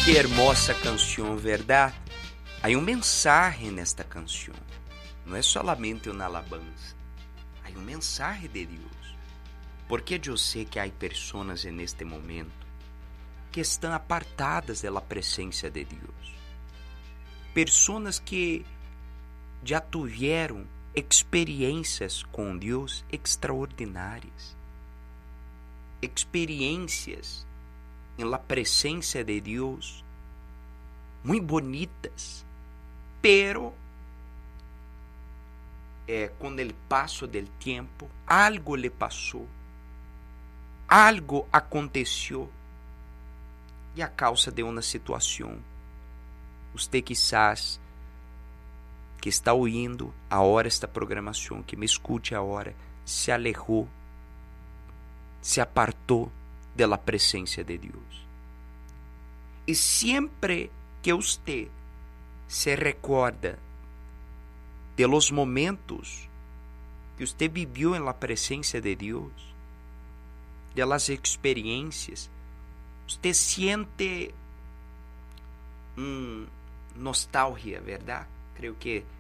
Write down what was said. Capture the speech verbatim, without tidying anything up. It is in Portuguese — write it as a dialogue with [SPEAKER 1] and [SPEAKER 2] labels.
[SPEAKER 1] Que hermosa canção, verdade? Há um mensagem nesta canção. Não é solamente uma alabanza. Há um mensagem de Deus. Porque eu sei que há pessoas neste momento que estão apartadas da presença de Deus. Pessoas que já tiveram experiências com Deus extraordinárias. Experiências em la presencia de Dios muy bonitas, pero eh, con el paso del tiempo algo le pasó, algo aconteció e a causa de uma situação, usted quizás que está ouvindo agora esta programação, que me escute agora, se alejou, se apartou de la presencia de Dios. E sempre que usted se recuerda de los momentos que usted vivió en la presencia de Dios, de las experiencias, usted siente um, nostalgia, ¿verdad? Creo que